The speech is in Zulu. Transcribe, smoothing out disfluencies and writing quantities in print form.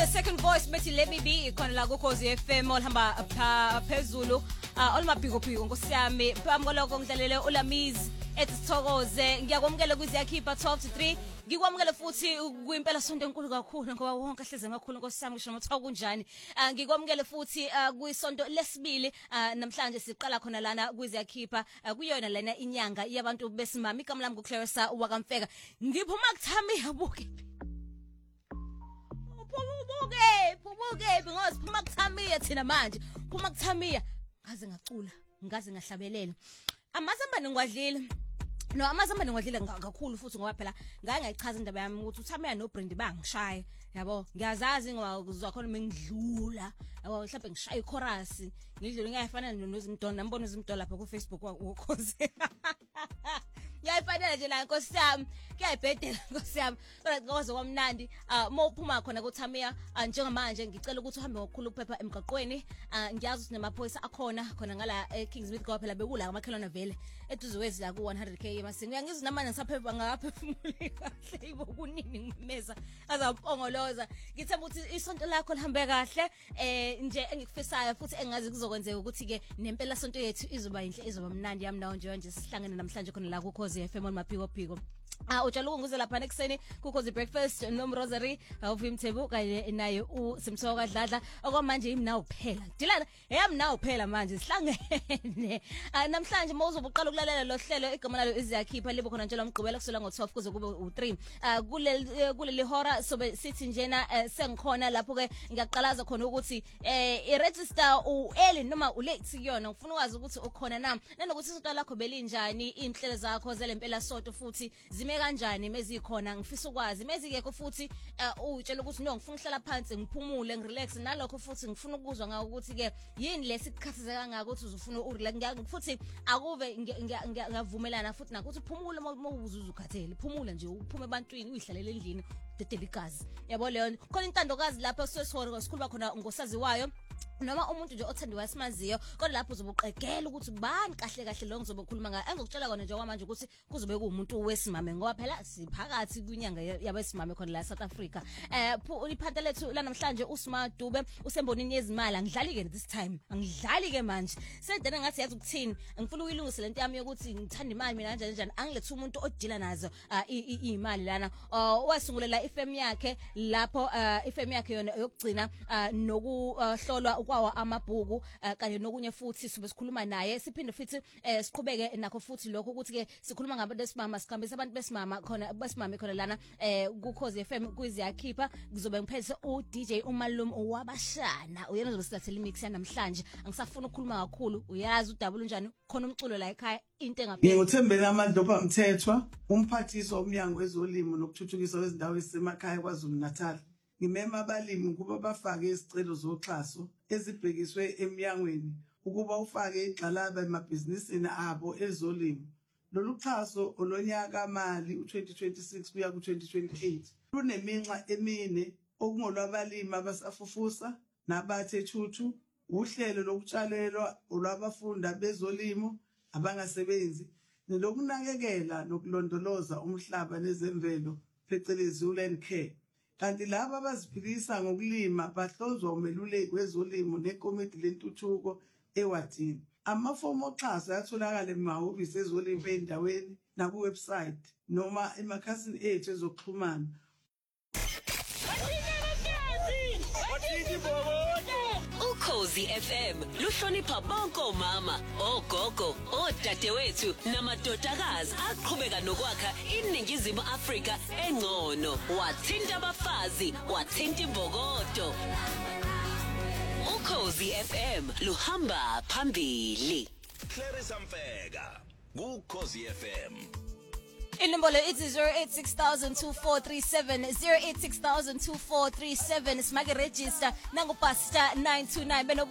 second voice bethi let me be khona la kuKhosi FM olihamba phezulu olumabhiko Nkosi yami phambi kwaloko ngidlalele uLamizi ethi sithokoze ngiyakwamukela kwiziyakhipha 12 to 3 ngikwamukele futhi kwimpela sonto enkulu kakhulu ngoba wonke ahleze ngakhulu Nkosi yami ngisho nothiwa kunjani ngikwamukele futhi kwisonto lesibili namhlanje siqala khona lana kwiziyakhipha kuyona lana inyanga yabantu besimami igama lami nguClarissa wakamfeka ngiphuma kuthami yabuke Phubuke ngoba phuma kuthamiya thina manje phuma kuthamiya ngaze ngahlabelela amazambane ngwadlile no amazambane ngwadlile kakhulu futhi ngoba phela ngayichaza indaba yami ukuthi uThamiya noBrandi bangishaya yabo ngiyazazi ngoba kuzwa khona mengidlula yabo mhlawumbe ngishaya ichorus ngidlule ngiyafana noZimdolo nambona uZimdolo lapha ku Facebook wakhoze yayifanele nje la Nkosi yami kuyayibhedela Nkosi yami ngoze kwamnandi mawuphuma khona kuThamiya njengamanje ngicela ukuthi uhambe ngokukhulu ukuphepha emgaqweni ngiyazi ukuthi nemaphoyisa khona ngala eKingsmith ngoba phela bekula amakhelwana vele eduze wezi la ku 100k emasini uyangizwa namanje ngisaphepha ngaphefumuli kahle ibo kunini ngimeza azapongoloza ngithemba ukuthi isonto lakho lihambe kahle nje engikufisayo futhi engazi kuzokwenzeka ukuthi ke nempela sonto yethu izoba inhle izoba mnandi yami nawo nje sihlangene namhlanje khona la kuKhosi FM maphiko utshela ukunguzela lapha ekseni kuKhosi breakfast nomrosary uVimthebu kanye naye uSimthoka Kadladla okwamanje imnawo kuphela dilana eyamnawo kuphela manje sihlangene namhlanje mawuzobe uqala ukulalela lo hlelo igama lalo iziyakhipha libo khona njalo umgqibelo kusula ngo12 kuze kube u3 kuleli hora sobe sithi njena sengikhona lapho ke ngiyaqalaza khona ukuthi iregister early noma ulate kuyona ngifuna ukwazi ukuthi ukhona nanokuthi isonto lakho belinjani inhlelo zakho zelempela sonto futhi zime kanjani mezikhona ngifisa ukwazi mezikekho futhi utshela ukuthi no ngifuna ukuhlala phansi ngiphumule ngirelax nalokho futhi ngifuna ukuzwa ngawo ukuthi ke yini lesikhathizeka ngako ukuthi uzofuna urelax futhi akuve ngiyavumelana futhi nakuthi uphumule mawuzuza ukhathele phumula nje uphume ebantwini uyihlalele endlini dedela igazi yabo leyo khona intandokazi lapho sikhuluma khona ngosaziwayo noma umuntu nje othandiwa esimaziyo kodwa lapho uzobuqegela ukuthi bani kahle lo ngizobe khuluma ngayo engizokutshela kona nje kwamanje ukuthi kuzobe kuumuntu wesimame ngoba phela siphakathi kwinyanga yabesimame khona la South Africa iphantha lethu la namhlanje uSmart Dube usembonini yezimali angidlali ke this time angidlali ke manje sedena ngathi yazi ukuthini ngifuna ukuyilungisa lento yami yokuthi ngithanda imali mina kanjani angilethe umuntu odila nazo imali lana wasungulela iFM yakhe lapho iFM yakhe yona yokugcina nokuhlolwa kwawa amabhuku kanye nokunye futhi sibe sikhuluma naye siphinde futhi siqhubeke nakho futhi lokho ukuthi ke sikhuluma ngabantu besimama sikhambisa abantu besimama khona lana kuKhosi FM kwiziyakhipha kuzobe ngiphethe uDJ Umalum wabashana uyena uzosilathela imix namhlanje angisafuna ukukhuluma kakhulu uyazi udabula unjani khona umculo la ekhaya into engapheli ngikuthembela amadloba Mthethwa umphathiswa womnyango wezolimo nokuthuthukiswa kwezindawo ezisemakhaya kwaZulu Natal ngimema abalimi ukuba bafake izicelo zoxhaso ezibhekiswe eminyangweni ukuba ufake igxalaba emabhizinisini abo ezolimo. Lolu xhaso olonyaka mali u2026 kuya ku2028 luneminxa emine okungolwabalimi abasafufusa nabathe thuthu uhlelo lokutshalelwa olwabafunda bezolimo abangasebenzi nelokunakekela nokulondoloza umhlaba nezemvelo phecelezi uland care. Kanti laba abaziphilisa ngokulima bahlozwa umeluleki wezolimo nekomiti lentuthuko ewadini. Amafomu oxhaso ayatholakala emahhovisi ezolimo endaweni nakuwebsite noma emakhasini ethu ezokuxhumana. Ukhosi FM luhlonipha bonke omama, ogogo, odadewethu namadodakazi aqhubeka nokwakha iningizimu Afrika engcono. Wathinta abafazi, wathinta imbokodo. Ukhosi FM luhamba phambili. Clarissa Mfeka kuKhosi FM. Inombolo ithi 08602437 08602437 simake register nangu pastor 929